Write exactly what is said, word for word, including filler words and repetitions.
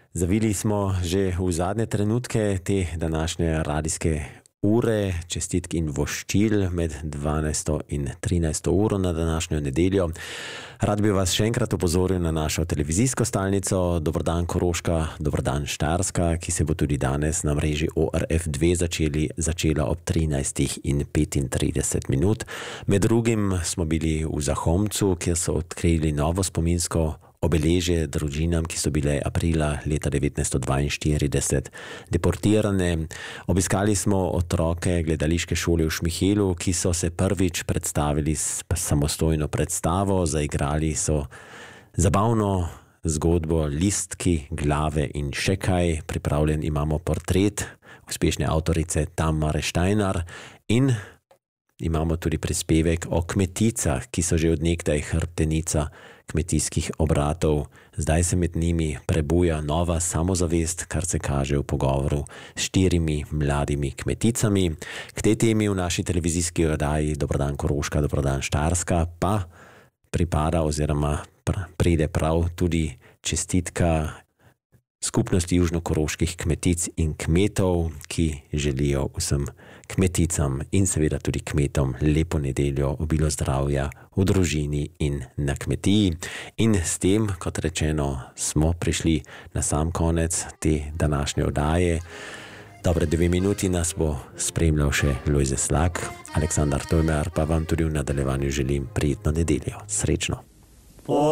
Zavili smo že v zadnje trenutke te današnje radijske ure, čestitk in voščil med dvanajsto in trinajsto uro na današnjo nedeljo. Rad bi vas še enkrat opozoril na našo televizijsko stalnico Dober dan Koroška, Dober dan Štajerska, ki se bo tudi danes na mreži O R F dve začeli, začela ob trinajstih in petintrideset minut. Med drugim smo bili v Zahomcu, kjer so odkrili novo spominsko obeležje družinam, ki so bile aprila leta devetnajststo dvainštirideset deportirane. Obiskali smo otroke gledališke šole v Šmihelu, ki so se prvič predstavili s samostojno predstavo. Zaigrali so zabavno zgodbo Listki, glave in še kaj. Pripravljen imamo portret uspešne avtorice Tamare Steiner in imamo tudi prispevek o kmeticah, ki so že od nekdaj hrbtenica kmetijskih obratov. Zdaj se med njimi prebuja nova samozavest, kar se kaže v pogovoru s štirimi mladimi kmeticami. K tej temi v naši televizijski oddaji Dober dan Koroška, Dober dan Štajerska pa pripada oziroma pride prav tudi čestitka skupnosti južnokoroških kmetic in kmetov, ki želijo vsem kmeticam in seveda tudi kmetom lepo nedeljo, obilo zdravja v družini in na kmetiji. In s tem, kot rečeno, smo prišli na sam konec te današnje oddaje. Dobre dve minuti nas bo spremljal še Lojze Slak. Aleksandar Tojmer pa vam tudi v nadaljevanju želim prijetno nedeljo. Srečno!